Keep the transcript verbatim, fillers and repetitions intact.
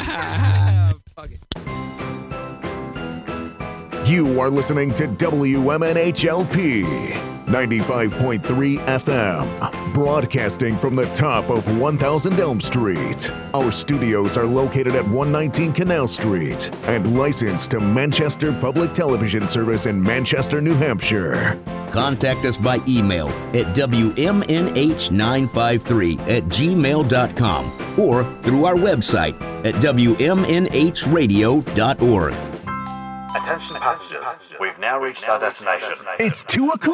Fuck it. You are listening to W M N H L P ninety-five point three F M, broadcasting from the top of one thousand Elm Street. Our studios are located at one nineteen Canal Street and licensed to Manchester Public Television Service in Manchester, New Hampshire. Contact us by email at W M N H nine five three at gmail dot com or through our website at W M N H radio dot org. Attention passengers, we've now reached our destination. It's two o'clock.